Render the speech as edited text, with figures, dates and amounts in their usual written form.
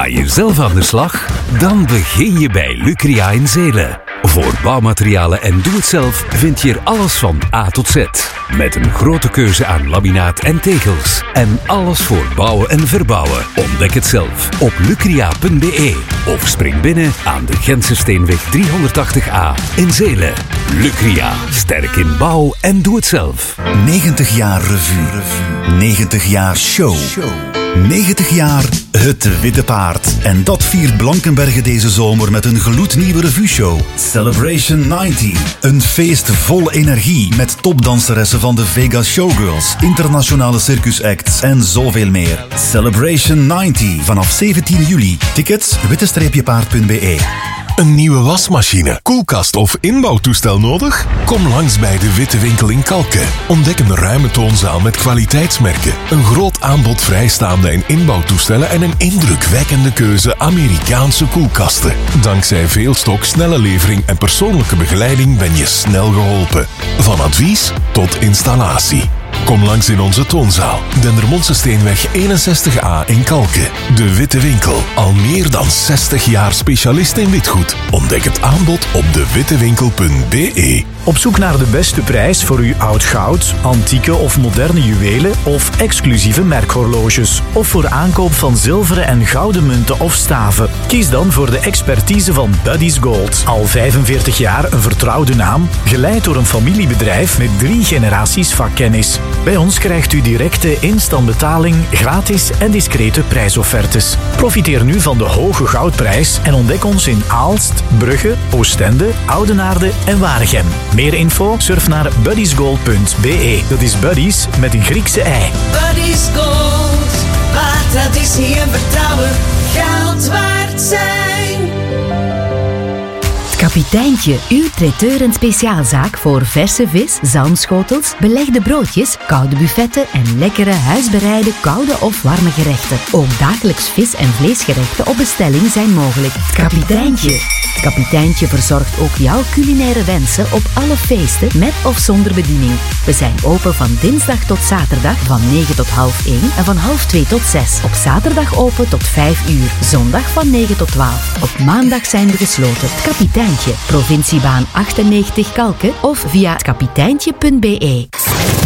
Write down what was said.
je zelf aan de slag? Dan begin je bij Lucria in Zeelen. Voor bouwmaterialen en doe-het-zelf vind je er alles van A tot Z. Met een grote keuze aan laminaat en tegels. En alles voor bouwen en verbouwen. Ontdek het zelf op lucria.be. Of spring binnen aan de Gentse Steenweg 380A in Zeelen. Lucria. Sterk in bouw en doe het zelf. 90 jaar revue. 90 jaar show. 90 jaar Het Witte Paard. En dat viert Blankenberge deze zomer met een gloednieuwe revue-show. Celebration 90. Een feest vol energie met topdanseressen van de Vegas Showgirls, internationale circusacts en zoveel meer. Celebration 90 vanaf 17 juli. Tickets witte-paard.be. Een nieuwe wasmachine, koelkast of inbouwtoestel nodig? Kom langs bij de Witte Winkel in Kalken. Ontdek een ruime toonzaal met kwaliteitsmerken, een groot aanbod vrijstaande en inbouwtoestellen en een indrukwekkende keuze Amerikaanse koelkasten. Dankzij veel stok, snelle levering en persoonlijke begeleiding ben je snel geholpen. Van advies tot installatie. Kom langs in onze toonzaal. Dendermondse Steenweg 61A in Kalken. De Witte Winkel. Al meer dan 60 jaar specialist in witgoed. Ontdek het aanbod op dewittewinkel.be. Op zoek naar de beste prijs voor uw oud goud, antieke of moderne juwelen of exclusieve merkhorloges. Of voor aankoop van zilveren en gouden munten of staven. Kies dan voor de expertise van Buddy's Gold. Al 45 jaar een vertrouwde naam, geleid door een familiebedrijf met 3 generaties vakkennis. Bij ons krijgt u directe instantbetaling, gratis en discrete prijsoffertes. Profiteer nu van de hoge goudprijs en ontdek ons in Aalst, Brugge, Oostende, Oudenaarde en Waregem. Meer info? Surf naar buddysgold.be. Dat is Buddies met een Griekse ei. Buddy's Gold, waar traditie en vertrouwen geld waard zijn. Kapiteintje, uw traiteur en speciaalzaak voor verse vis, zalmschotels, belegde broodjes, koude buffetten en lekkere huisbereide koude of warme gerechten. Ook dagelijks vis- en vleesgerechten op bestelling zijn mogelijk. Kapiteintje. Kapiteintje verzorgt ook jouw culinaire wensen op alle feesten met of zonder bediening. We zijn open van dinsdag tot zaterdag van 9 tot half 1 en van half 2 tot 6. Op zaterdag open tot 5 uur. Zondag van 9 tot 12. Op maandag zijn we gesloten. Kapiteintje. Provinciebaan 98 Kalken of via kapiteintje.be.